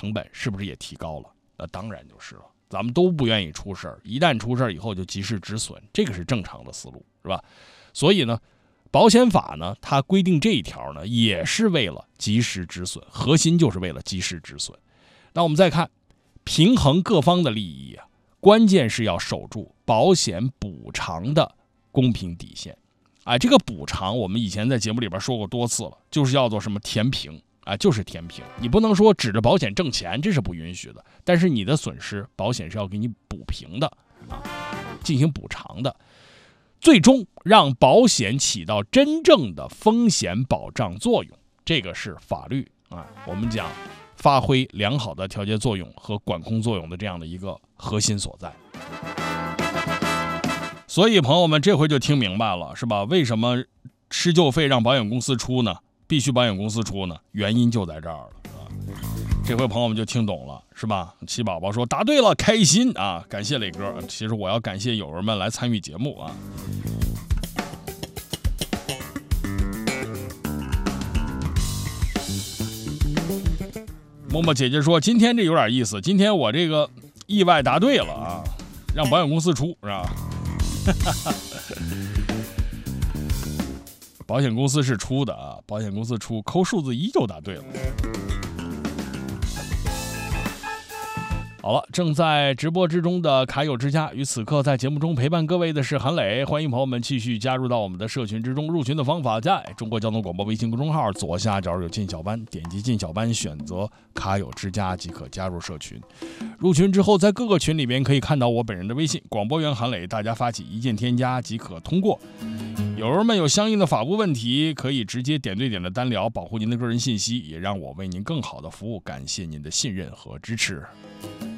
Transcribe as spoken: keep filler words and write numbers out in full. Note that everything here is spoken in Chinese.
成本是不是也提高了？那当然就是了。咱们都不愿意出事儿，一旦出事儿以后就及时止损，这个是正常的思路，是吧？所以呢，保险法呢，它规定这一条呢，也是为了及时止损，核心就是为了及时止损。那我们再看，平衡各方的利益啊，关键是要守住保险补偿的公平底线。哎，这个补偿我们以前在节目里边说过多次了，就是叫做什么填平。啊，就是填平，你不能说指着保险挣钱，这是不允许的。但是你的损失，保险是要给你补平的，啊，进行补偿的，最终让保险起到真正的风险保障作用。这个是法律啊，我们讲发挥良好的调节作用和管控作用的这样的一个核心所在。所以朋友们，这回就听明白了，是吧？为什么施救费让保险公司出呢？必须保险公司出呢，原因就在这儿了啊！这回朋友们就听懂了，是吧？七宝宝说答对了，开心啊！感谢磊哥。其实我要感谢友人们来参与节目啊。默默姐姐说今天这有点意思，今天我这个意外答对了啊，让保险公司出是吧？保险公司是出的啊，保险公司出，扣数字一就答对了。好了，正在直播之中的卡友之家，与此刻在节目中陪伴各位的是韩磊，欢迎朋友们继续加入到我们的社群之中。入群的方法在中国交通广播微信公众号左下角有进小班，点击进小班，选择卡友之家即可加入社群。入群之后，在各个群里边可以看到我本人的微信广播员韩磊，大家发起一键添加即可通过。友人们有相应的法务问题，可以直接点对点的单聊，保护您的个人信息，也让我为您更好的服务。感谢您的信任和支持。